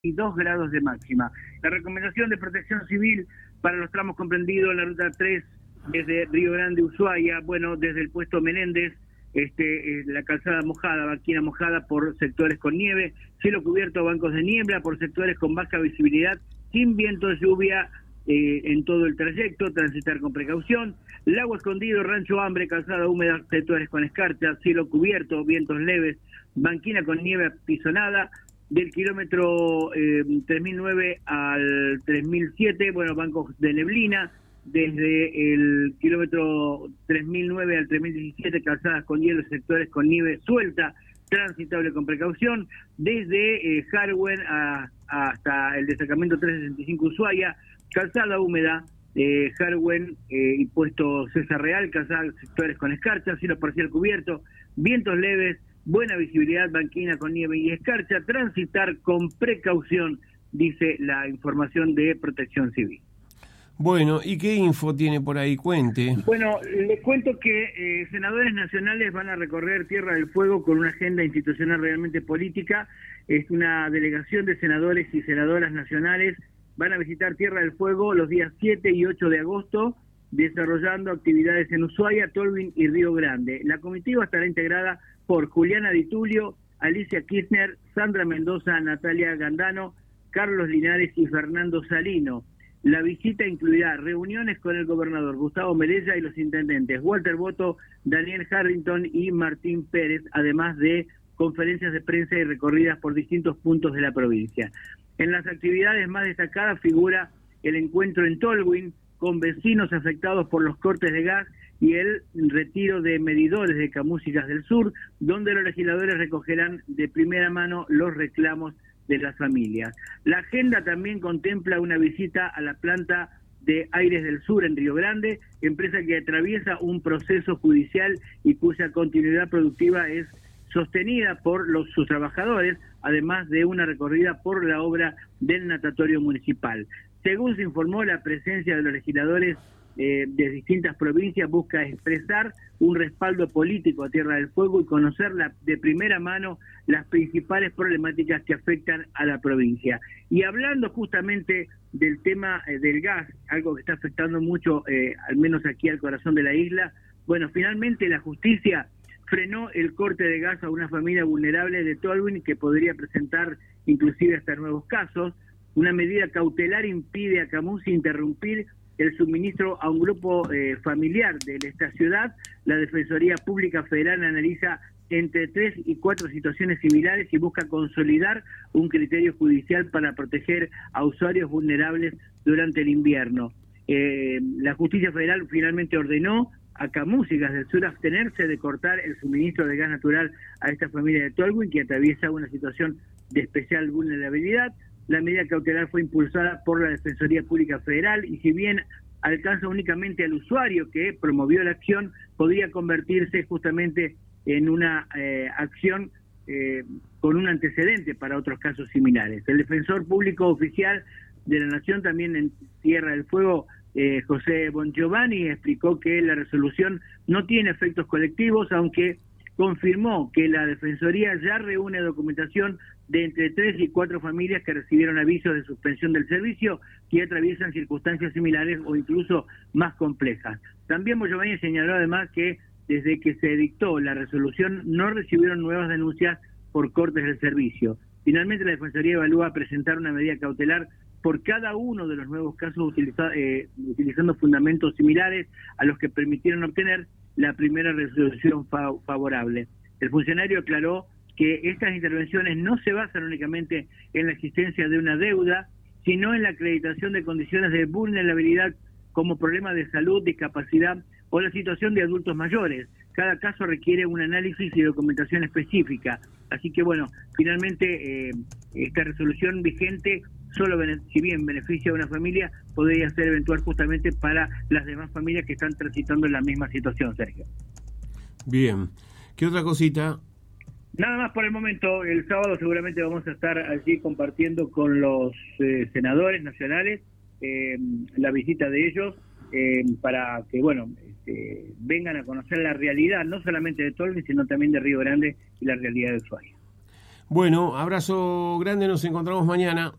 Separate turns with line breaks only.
2 grados de máxima. La recomendación de Protección Civil para los tramos comprendidos en la ruta 3 desde Río Grande, Ushuaia, bueno, desde el puesto Menéndez, la calzada mojada, banquina mojada por sectores con nieve, cielo cubierto, bancos de niebla por sectores con baja visibilidad, sin viento, lluvia en todo el trayecto, transitar con precaución. Lago Escondido, Rancho Hambre, calzada húmeda, sectores con escarcha, cielo cubierto, vientos leves, banquina con nieve apisonada. Del kilómetro 3009 al 3007, bueno, bancos de neblina. Desde el kilómetro 3009 al 3017, calzadas con hielo, sectores con nieve suelta, transitable con precaución. Desde Harwen hasta el destacamento 365 Ushuaia, calzada húmeda, Harwen y puesto César Real, calzadas sectores con escarcha, cielo parcial cubierto, vientos leves, buena visibilidad, banquina con nieve y escarcha, transitar con precaución, dice la información de Protección Civil.
Bueno, ¿y qué info tiene por ahí? Cuente.
Bueno, les cuento que senadores nacionales van a recorrer Tierra del Fuego con una agenda institucional realmente política. Es una delegación de senadores y senadoras nacionales. Van a visitar Tierra del Fuego los días 7 y 8 de agosto, desarrollando actividades en Ushuaia, Tolwyn y Río Grande. La comitiva estará integrada por Juliana Di Tulio, Alicia Kirchner, Sandra Mendoza, Natalia Gandano, Carlos Linares y Fernando Salino. La visita incluirá reuniones con el gobernador Gustavo Melella y los intendentes Walter Boto, Daniel Harrington y Martín Pérez, además de conferencias de prensa y recorridas por distintos puntos de la provincia. En las actividades más destacadas figura el encuentro en Tolwyn con vecinos afectados por los cortes de gas y el retiro de medidores de Camúsicas del Sur, donde los legisladores recogerán de primera mano los reclamos de las familias. La agenda también contempla una visita a la planta de Aires del Sur en Río Grande, empresa que atraviesa un proceso judicial y cuya continuidad productiva es sostenida por sus trabajadores, además de una recorrida por la obra del natatorio municipal. Según se informó, la presencia de los legisladores de distintas provincias busca expresar un respaldo político a Tierra del Fuego y conocer de primera mano las principales problemáticas que afectan a la provincia. Y hablando justamente del tema del gas, algo que está afectando mucho, al menos aquí al corazón de la isla, bueno, finalmente la justicia frenó el corte de gas a una familia vulnerable de Tolwyn que podría presentar inclusive hasta nuevos casos. Una medida cautelar impide a Camusi interrumpir el suministro a un grupo familiar de esta ciudad. La Defensoría Pública Federal analiza entre 3 y 4 situaciones similares y busca consolidar un criterio judicial para proteger a usuarios vulnerables durante el invierno. La Justicia Federal finalmente ordenó a Camúsicas del Sur abstenerse de cortar el suministro de gas natural a esta familia de Tolwyn, que atraviesa una situación de especial vulnerabilidad. La medida cautelar fue impulsada por la Defensoría Pública Federal y si bien alcanza únicamente al usuario que promovió la acción, podría convertirse justamente en una acción con un antecedente para otros casos similares. El defensor público oficial de la Nación, también en Tierra del Fuego, José Bongiovanni, explicó que la resolución no tiene efectos colectivos, aunque confirmó que la Defensoría ya reúne documentación de entre 3 y 4 familias que recibieron avisos de suspensión del servicio y atraviesan circunstancias similares o incluso más complejas. También Bongiovanni señaló además que desde que se dictó la resolución no recibieron nuevas denuncias por cortes del servicio. Finalmente la Defensoría evalúa presentar una medida cautelar por cada uno de los nuevos casos utilizando fundamentos similares a los que permitieron obtener la primera resolución favorable. El funcionario aclaró que estas intervenciones no se basan únicamente en la existencia de una deuda, sino en la acreditación de condiciones de vulnerabilidad como problemas de salud, discapacidad o la situación de adultos mayores. Cada caso requiere un análisis y documentación específica. Así que bueno, finalmente esta resolución vigente, solo si bien beneficia a una familia, podría ser eventual justamente para las demás familias que están transitando en la misma situación, Sergio.
Bien. ¿Qué otra cosita?
Nada más por el momento. El sábado seguramente vamos a estar allí compartiendo con los senadores nacionales la visita de ellos para que, bueno, vengan a conocer la realidad, no solamente de Tolwyn, sino también de Río Grande y la realidad de Ushuaia.
Bueno, abrazo grande, nos encontramos mañana.